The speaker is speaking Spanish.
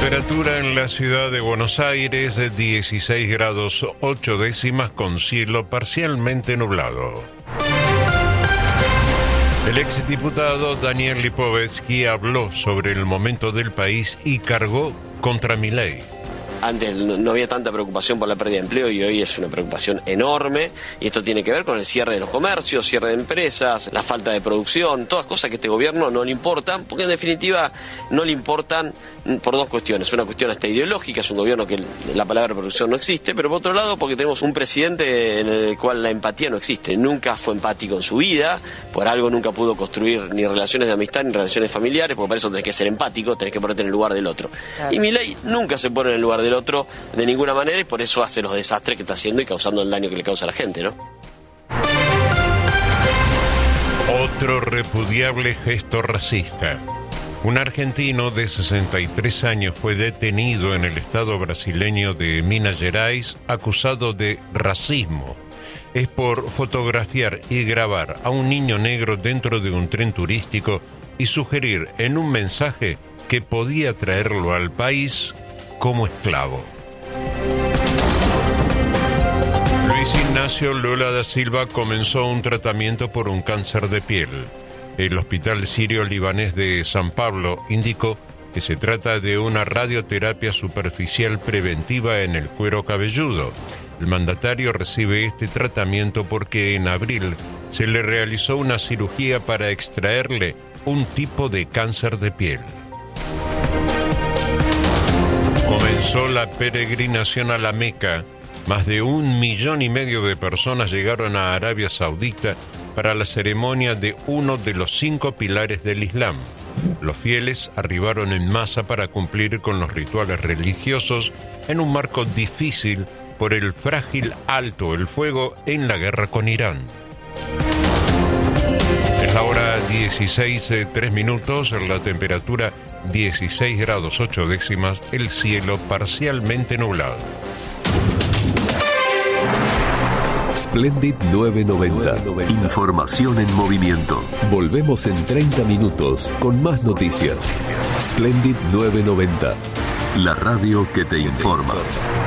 Temperatura en la ciudad de Buenos Aires, 16 grados 8 décimas con cielo parcialmente nublado. El exdiputado Daniel Lipovetsky habló sobre el momento del país y cargó contra Milei. Antes no había tanta preocupación por la pérdida de empleo y hoy es una preocupación enorme, y esto tiene que ver con el cierre de los comercios, cierre de empresas, la falta de producción, todas cosas que a este gobierno no le importan, porque en definitiva no le importan por dos cuestiones. Una cuestión hasta ideológica, es un gobierno que la palabra producción no existe, pero por otro lado porque tenemos un presidente en el cual la empatía no existe. Nunca fue empático en su vida, por algo nunca pudo construir ni relaciones de amistad ni relaciones familiares, porque para eso tenés que ser empático, tenés que ponerte en el lugar del otro. Claro. Y Milei nunca se pone en el lugar del otro de ninguna manera, y por eso hace los desastres que está haciendo y causando el daño que le causa a la gente, ¿no? Otro repudiable gesto racista. Un argentino de 63 años fue detenido en el estado brasileño de Minas Gerais acusado de racismo. Es por fotografiar y grabar a un niño negro dentro de un tren turístico y sugerir en un mensaje que podía traerlo al país como esclavo. Luis Ignacio Lula da Silva comenzó un tratamiento por un cáncer de piel. El Hospital Sirio-Libanés de San Pablo indicó que se trata de una radioterapia superficial preventiva en el cuero cabelludo. El mandatario recibe este tratamiento porque en abril se le realizó una cirugía para extraerle un tipo de cáncer de piel. Comenzó la peregrinación a la Meca. Más de 1,5 millones de personas llegaron a Arabia Saudita para la ceremonia de uno de los 5 pilares del Islam. Los fieles arribaron en masa para cumplir con los rituales religiosos en un marco difícil por el frágil alto el fuego en la guerra con Irán. Es la hora 16:03, la temperatura 16 grados 8 décimas, el cielo parcialmente nublado. Splendid 990. Información en movimiento. Volvemos en 30 minutos con más noticias. Splendid 990. La radio que te informa.